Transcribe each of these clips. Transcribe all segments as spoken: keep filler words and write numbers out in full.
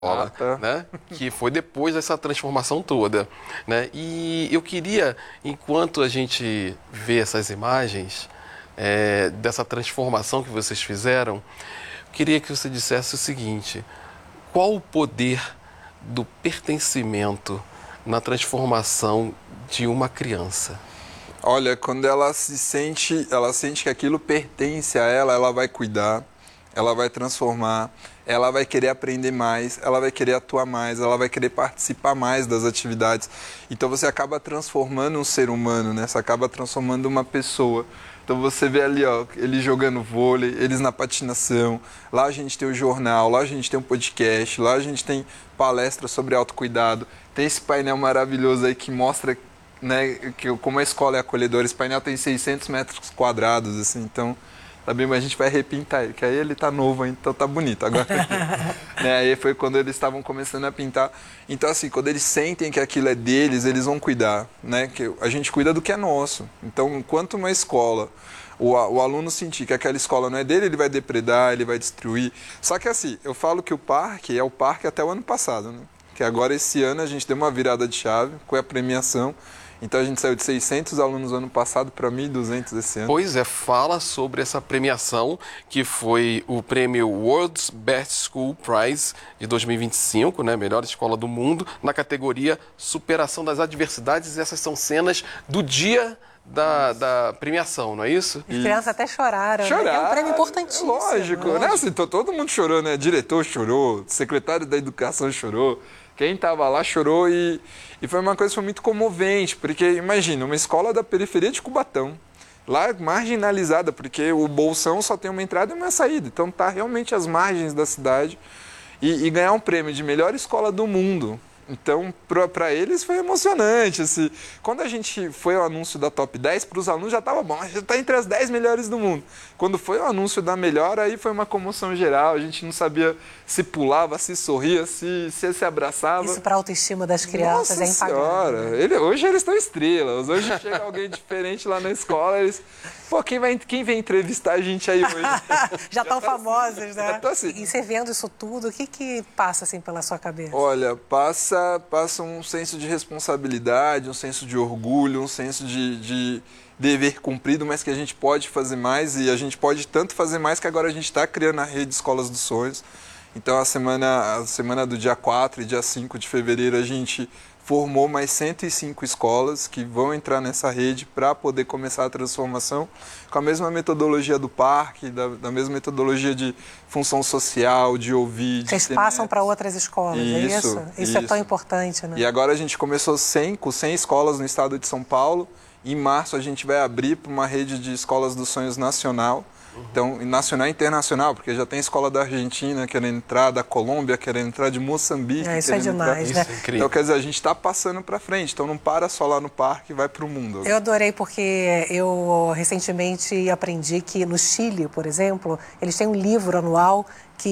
escola, Ah, tá. né? Que foi depois dessa transformação toda, né? E eu queria, enquanto a gente vê essas imagens é, dessa transformação que vocês fizeram, queria que você dissesse o seguinte: qual o poder do pertencimento na transformação de uma criança? Olha, quando ela se sente, ela sente que aquilo pertence a ela, ela vai cuidar, ela vai transformar, ela vai querer aprender mais, ela vai querer atuar mais, ela vai querer participar mais das atividades. Então você acaba transformando um ser humano, né? Você acaba transformando uma pessoa. Então você vê ali, ó, eles jogando vôlei, eles na patinação, lá a gente tem o jornal, lá a gente tem um podcast, lá a gente tem palestra sobre autocuidado, tem esse painel maravilhoso aí que mostra, né, que como a escola é acolhedora. Esse painel tem seiscentos metros quadrados, assim, então tá bem, mas a gente vai repintar ele, que aí ele tá novo ainda, então tá bonito. Agora, né, aí foi quando eles estavam começando a pintar. Então, assim, quando eles sentem que aquilo é deles, eles vão cuidar, né? Que a gente cuida do que é nosso. Então, enquanto uma escola, o, o aluno sentir que aquela escola não é dele, ele vai depredar, ele vai destruir. Só que, assim, eu falo que o parque é o parque até o ano passado, né? Que agora, esse ano, a gente deu uma virada de chave com a premiação. Então a gente saiu de seiscentos alunos no ano passado para mil e duzentos esse ano. Pois é, fala sobre essa premiação, que foi o prêmio World's Best School Prize de dois mil e vinte e cinco, né? Melhor escola do mundo, na categoria Superação das Adversidades. Essas são cenas do dia da, da premiação, não é isso? As crianças até choraram, Chorar, né? É um prêmio importantíssimo. Lógico, lógico. né? Assim, todo mundo chorou, né? Diretor chorou, secretário da Educação chorou. Quem estava lá chorou e, e foi uma coisa que foi muito comovente, porque imagina, uma escola da periferia de Cubatão, lá marginalizada, porque o Bolsão só tem uma entrada e uma saída, então tá realmente às margens da cidade, e, e ganhar um prêmio de melhor escola do mundo. Então, para eles foi emocionante. Assim. Quando a gente foi ao anúncio da top dez, para os alunos já estava bom, já está entre as dez melhores do mundo. Quando foi o anúncio da melhor, aí foi uma comoção geral. A gente não sabia se pulava, se sorria, se se, se abraçava. Isso para a autoestima das crianças Nossa é impagável. Senhora, Né? Ele, hoje eles estão estrelas. Hoje chega alguém diferente lá na escola, eles... Pô, quem, vai, quem vem entrevistar a gente aí hoje? já estão famosos, né? Tô assim. E você vendo isso tudo, o que, que passa assim pela sua cabeça? Olha, passa, passa um senso de responsabilidade, um senso de orgulho, um senso de, de dever cumprido, mas que a gente pode fazer mais, e a gente pode tanto fazer mais que agora a gente está criando a rede Escolas dos Sonhos. Então, a semana, a semana do dia quatro e dia cinco de fevereiro, a gente formou mais cento e cinco escolas que vão entrar nessa rede para poder começar a transformação com a mesma metodologia do parque, da, da mesma metodologia de função social, de ouvir. Vocês de passam para outras escolas, isso, é isso? Isso? Isso é tão importante, né? E agora a gente começou cem, com cem escolas no estado de São Paulo. Em março a gente vai abrir para uma rede de escolas dos sonhos nacional. Então, nacional e internacional, porque já tem escola da Argentina querendo entrar, da Colômbia querendo entrar, de Moçambique é, isso é demais, entrar. né? Isso é Então, quer dizer, a gente está passando para frente, então não para só lá no parque, vai para o mundo. Eu adorei porque eu recentemente aprendi que no Chile, por exemplo, eles têm um livro anual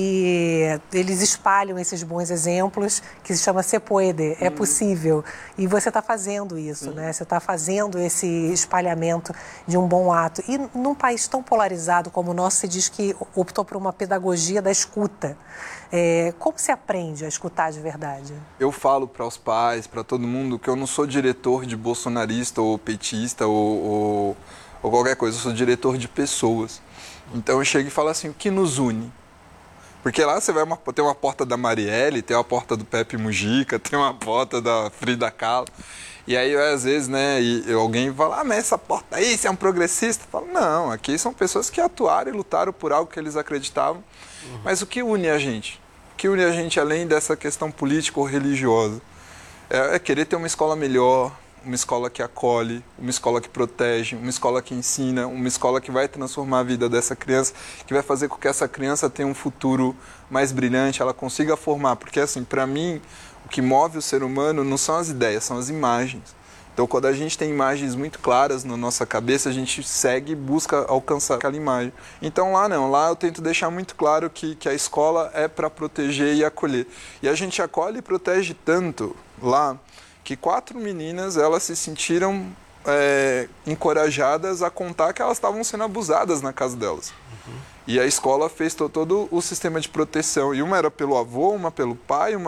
que eles espalham esses bons exemplos, que se chama Se Puede, é possível. E você está fazendo isso, né? Você está fazendo esse espalhamento de um bom ato. E num país tão polarizado como o nosso, se diz que optou por uma pedagogia da escuta. É, como se aprende a escutar de verdade? Eu falo para os pais, para todo mundo, que eu não sou diretor de bolsonarista ou petista ou, ou, ou qualquer coisa, eu sou diretor de pessoas. Então eu chego e falo assim, o que nos une? Porque lá você vai uma, tem uma porta da Marielle, tem uma porta do Pepe Mujica, tem uma porta da Frida Kahlo. E aí, às vezes, né, e alguém fala, ah, mas essa porta aí, você é um progressista? Eu falo, não, aqui são pessoas que atuaram e lutaram por algo que eles acreditavam. Uhum. Mas o que une a gente? O que une a gente, além dessa questão política ou religiosa? É, é querer ter uma escola melhor, uma escola que acolhe, uma escola que protege, uma escola que ensina, uma escola que vai transformar a vida dessa criança, que vai fazer com que essa criança tenha um futuro mais brilhante, ela consiga formar. Porque, assim, para mim, o que move o ser humano não são as ideias, são as imagens. Então, quando a gente tem imagens muito claras na nossa cabeça, a gente segue e busca alcançar aquela imagem. Então, lá não. Lá eu tento deixar muito claro que, que a escola é para proteger e acolher. E a gente acolhe e protege tanto lá que quatro meninas, elas se sentiram é, encorajadas a contar que elas estavam sendo abusadas na casa delas. Uhum. E a escola fez to, todo o sistema de proteção. E uma era pelo avô, uma pelo pai, uma